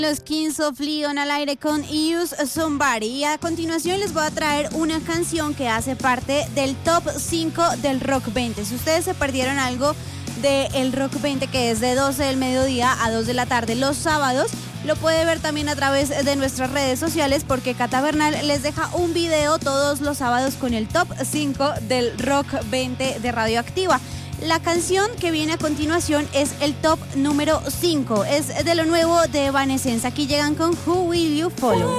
Los Kings of Leon al aire con Use Somebody. Y a continuación les voy a traer una canción que hace parte del top 5 del Rock 20. Si ustedes se perdieron algo del Rock 20, que es de 12 del mediodía a 2 de la tarde los sábados, lo puede ver también a través de nuestras redes sociales, porque Cata Bernal les deja un video todos los sábados con el top 5 del Rock 20 de Radioactiva. La canción que viene a continuación es el top número 5, es de lo nuevo de Evanescence. Aquí llegan con Who Will You Follow.